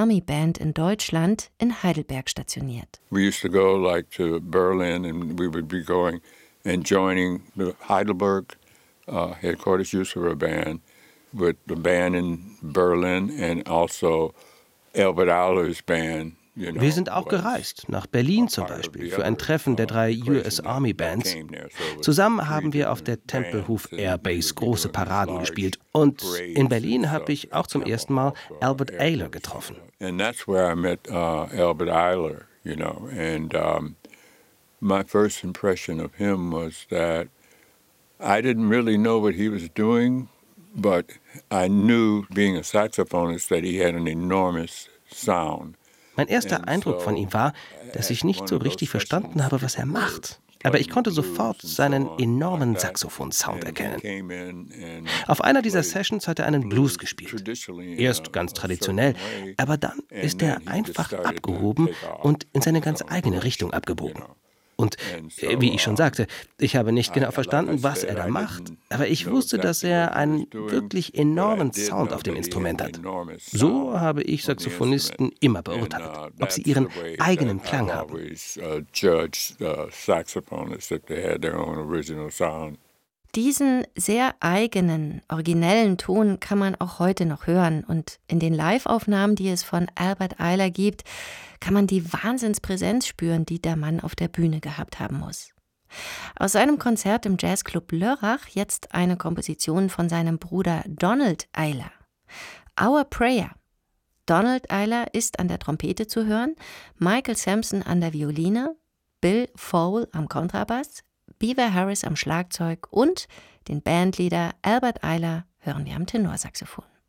Army Band in Deutschland in Heidelberg stationiert. We used to go to Berlin and we would be going and joining the Heidelberg headquarters Usurer band with the band in Berlin and also Albert Ayler's band. Wir sind auch gereist, nach Berlin zum Beispiel, für ein Treffen der 3 US Army Bands. Zusammen haben wir auf der Tempelhof Air Base große Paraden gespielt. Und in Berlin habe ich auch zum ersten Mal Albert Ayler getroffen. And that's where I met Albert Ayler, and my first impression of him was that I didn't really know what he was doing, but I knew, being a saxophonist, that he had an enormous sound. Mein erster Eindruck von ihm war, dass ich nicht so richtig verstanden habe, was er macht. Aber ich konnte sofort seinen enormen Saxophon-Sound erkennen. Auf einer dieser Sessions hat er einen Blues gespielt. Erst ganz traditionell, aber dann ist er einfach abgehoben und in seine ganz eigene Richtung abgebogen. Und wie ich schon sagte, ich habe nicht genau verstanden, was er da macht, aber ich wusste, dass er einen wirklich enormen Sound auf dem Instrument hat. So habe ich Saxophonisten immer beurteilt, ob sie ihren eigenen Klang haben. Diesen sehr eigenen, originellen Ton kann man auch heute noch hören. Und in den Live-Aufnahmen, die es von Albert Ayler gibt, kann man die Wahnsinnspräsenz spüren, die der Mann auf der Bühne gehabt haben muss. Aus seinem Konzert im Jazzclub Lörrach jetzt eine Komposition von seinem Bruder Donald Ayler. Our Prayer. Donald Ayler ist an der Trompete zu hören, Michael Sampson an der Violine, Bill Fowle am Kontrabass, Beaver Harris am Schlagzeug und den Bandleader Albert Ayler hören wir am Tenorsaxophon.